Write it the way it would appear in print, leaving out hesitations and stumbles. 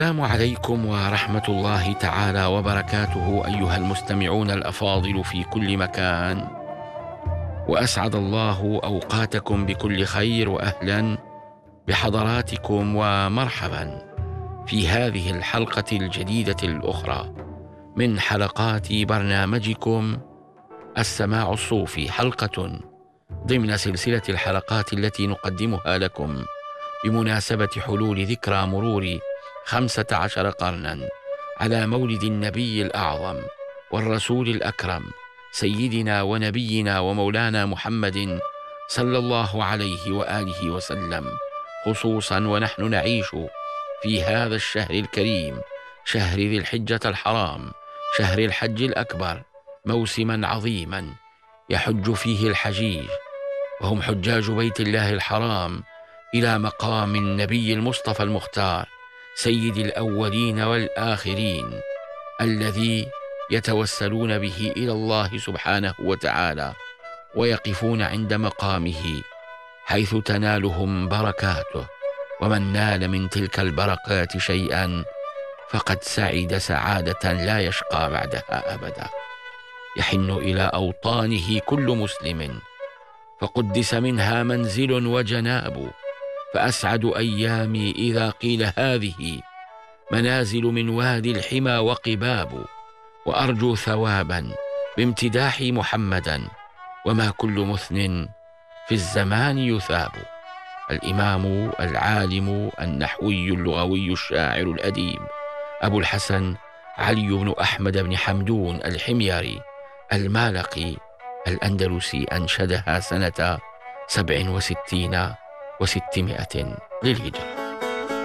السلام عليكم ورحمة الله تعالى وبركاته أيها المستمعون الأفاضل في كل مكان، وأسعد الله أوقاتكم بكل خير، وأهلا بحضراتكم ومرحبا في هذه الحلقة الجديدة الأخرى من حلقات برنامجكم السماع الصوفي، حلقة ضمن سلسلة الحلقات التي نقدمها لكم بمناسبة حلول ذكرى مرور 15 قرنا على مولد النبي الأعظم والرسول الأكرم سيدنا ونبينا ومولانا محمد صلى الله عليه وآله وسلم، خصوصا ونحن نعيش في هذا الشهر الكريم، شهر ذي الحجة الحرام، شهر الحج الأكبر، موسما عظيما يحج فيه الحجيج، وهم حجاج بيت الله الحرام، إلى مقام النبي المصطفى المختار سيد الأولين والآخرين، الذي يتوسلون به إلى الله سبحانه وتعالى، ويقفون عند مقامه حيث تنالهم بركاته. ومن نال من تلك البركات شيئا فقد سعد سعادة لا يشقى بعدها أبدا. يحن إلى أوطانه كل مسلم، فقدس منها منزل وجناب، فأسعد أيامي إذا قيل هذه منازل من وادي الحمى وقباب، وأرجو ثوابا بامتداح محمدا، وما كل مثن في الزمان يثاب. الإمام العالم النحوي اللغوي الشاعر الأديب أبو الحسن علي بن أحمد بن حمدون الحميري المالقي الأندلسي أنشدها سنة 67 و600 للهجرة.